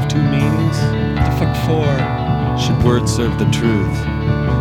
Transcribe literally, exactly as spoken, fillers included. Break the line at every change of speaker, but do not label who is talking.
have two meanings?
What the fuck for?
Should words serve the truth?